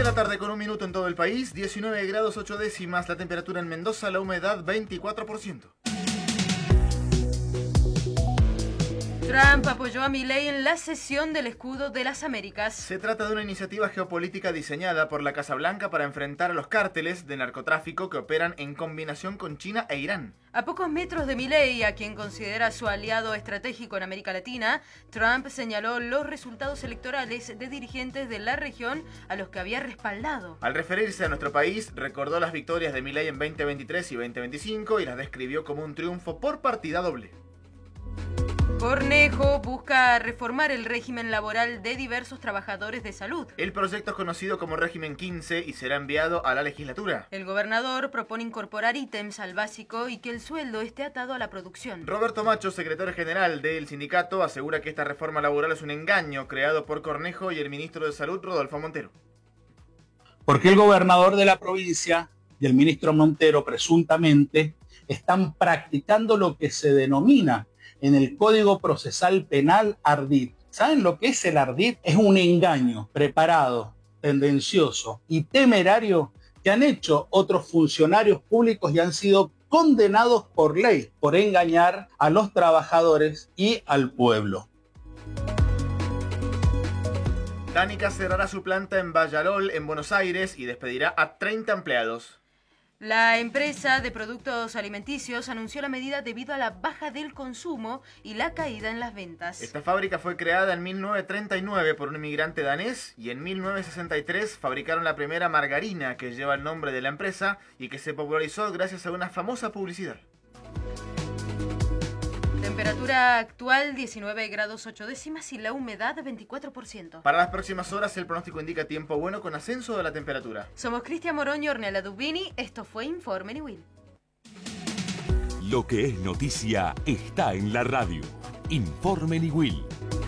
la tarde con 1 minuto en todo el país, 19 grados 8 décimas, la temperatura en Mendoza, la humedad 24%. Trump apoyó a Milei en la cesión del escudo de las Américas. Se trata de una iniciativa geopolítica diseñada por la Casa Blanca para enfrentar a los cárteles de narcotráfico que operan en combinación con China e Irán. A pocos metros de Milei, a quien considera su aliado estratégico en América Latina, Trump señaló los resultados electorales de dirigentes de la región a los que había respaldado. Al referirse a nuestro país, recordó las victorias de Milei en 2023 y 2025 y las describió como un triunfo por partida doble. Cornejo busca reformar el régimen laboral de diversos trabajadores de salud. El proyecto es conocido como Régimen 15 y será enviado a la legislatura. El gobernador propone incorporar ítems al básico y que el sueldo esté atado a la producción. Roberto Macho, secretario general del sindicato, asegura que esta reforma laboral es un engaño creado por Cornejo y el ministro de Salud, Rodolfo Montero. Porque el gobernador de la provincia y el ministro Montero presuntamente están practicando lo que se denomina en el Código Procesal Penal ardid. ¿Saben lo que es el ardid? Es un engaño preparado, tendencioso y temerario que han hecho otros funcionarios públicos y han sido condenados por ley por engañar a los trabajadores y al pueblo. Tánica cerrará su planta en Vallarol, en Buenos Aires, y despedirá a 30 empleados. La empresa de productos alimenticios anunció la medida debido a la baja del consumo y la caída en las ventas. Esta fábrica fue creada en 1939 por un inmigrante danés y en 1963 fabricaron la primera margarina que lleva el nombre de la empresa y que se popularizó gracias a una famosa publicidad. Temperatura actual 19 grados 8 décimas y la humedad 24%. Para las próximas horas el pronóstico indica tiempo bueno con ascenso de la temperatura. Somos Cristian Moroño y Ornella Dubini. Esto fue Informe Niwil. Lo que es noticia está en la radio. Informe Niwil.